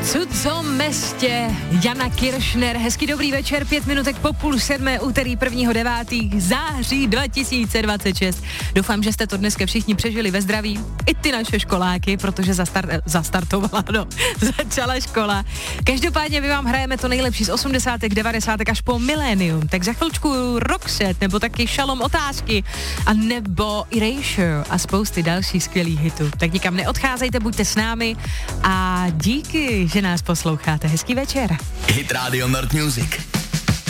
Cudzo mestě, Jana Kiršner, hezky dobrý večer, 5 minutek po 6:30, úterý 1.9. září 2026. Doufám, že jste to dneska všichni přežili ve zdraví, i ty naše školáky, protože zastartovala, začala škola. Každopádně my vám hrajeme to nejlepší z 80., 90. až po milénium, tak za chvilčku Roxette, nebo taky Šalom otázky, a nebo Erasure a spousty dalších skvělých hitů. Tak nikam neodcházejte, buďte s námi a díky, že nás posloucháte. Hezký večer. Hit Radio Nord Music.